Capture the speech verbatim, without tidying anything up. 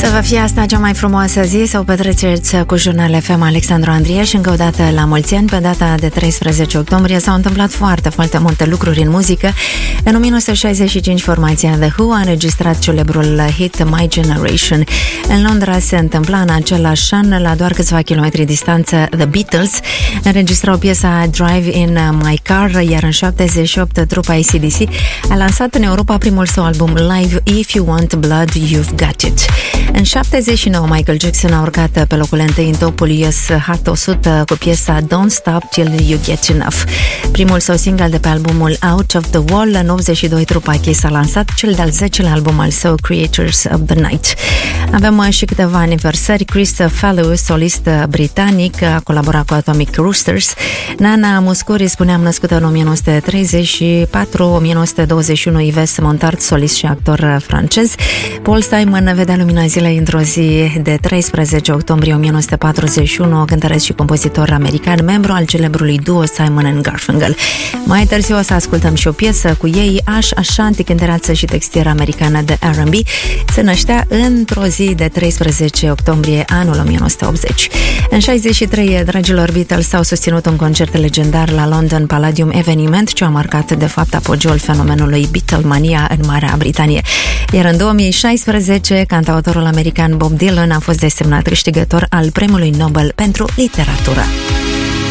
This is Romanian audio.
Să vă fie asta cea mai frumoasă zi, să o petreceți cu Jurnal F M. Alexandru Andrie și încă o dată la mulți ani. Pe data de treisprezece octombrie s-au întâmplat foarte, foarte multe lucruri în muzică. În nouăsprezece șaizeci și cinci, formația The Who a înregistrat celebrul hit My Generation. În Londra se întâmpla în același an, la doar câțiva kilometri distanță, The Beatles înregistrau piesa Drive in My Car, iar în șaptezeci și opt trupa A C D C a lansat în Europa primul său album live, If You Want Blood, You've Got It. În șaptezeci și nouă, Michael Jackson a urcat pe locul întâi în topul U S Hot o sută cu piesa Don't Stop Till You Get Enough. Primul său single de pe albumul Out of the Wall. În optzeci și doi, trupa Kiss a lansat cel de-al zecelea album al său, Creatures of the Night. Avem și câteva aniversări. Chris Fallow, solist britanic, a colaborat cu Atomic Roosters. Nana Muscuri, spuneam, născută în nouăsprezece treizeci și patru, nouăsprezece douăzeci și unu, Yves Montand, solist și actor francez. Paul Simon vedea lumina zilei într-o zi de treisprezece octombrie o mie nouă sute patruzeci și unu, cântăresc și compozitor american, membru al celebrului duo Simon and Garfunkel. Mai târziu o să ascultăm și o piesă cu ei, Ash Ashanti, cântăreață și textieră americană de R and B. Se năștea într-o zi de treisprezece octombrie anul o mie nouă sute optzeci. În șaizeci și trei, dragilor Beatles au susținut un concert legendar la London Palladium, eveniment ce a marcat de fapt apogeul fenomenului Beatlemania în Marea Britanie. Iar în două mii șaisprezece, cantautorul american Bob Dylan a fost desemnat câștigător al Premiului Nobel pentru literatură.